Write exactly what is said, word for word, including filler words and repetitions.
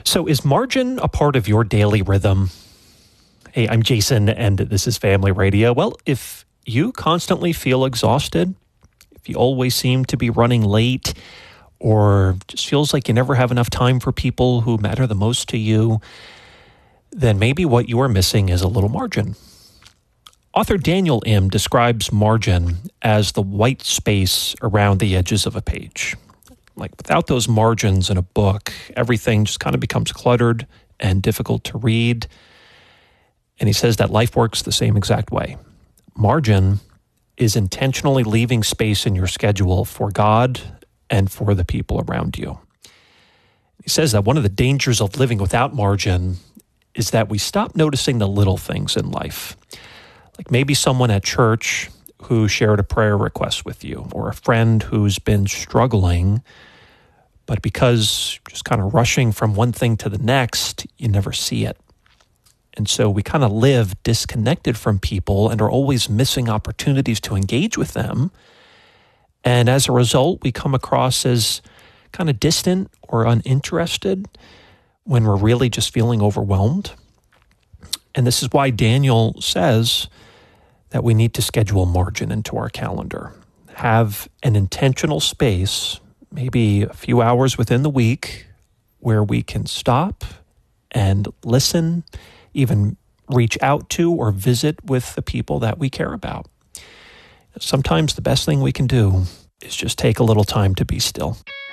So is margin a part of your daily rhythm? Hey, I'm Jason, and this is Family Radio. Well, if you constantly feel exhausted, if you always seem to be running late, or just feels like you never have enough time for people who matter the most to you, then maybe what you are missing is a little margin. Author Daniel Im describes margin as the white space around the edges of a page. Like without those margins in a book, everything just kind of becomes cluttered and difficult to read. And he says that life works the same exact way. Margin is intentionally leaving space in your schedule for God and for the people around you. He says that one of the dangers of living without margin is that we stop noticing the little things in life. Like maybe someone at church who shared a prayer request with you, or a friend who's been struggling, but because just kind of rushing from one thing to the next, you never see it. And so we kind of live disconnected from people and are always missing opportunities to engage with them. And as a result, we come across as kind of distant or uninterested when we're really just feeling overwhelmed. And this is why Daniel says that we need to schedule margin into our calendar. Have an intentional space, maybe a few hours within the week, where we can stop and listen, even reach out to or visit with the people that we care about. Sometimes the best thing we can do is just take a little time to be still.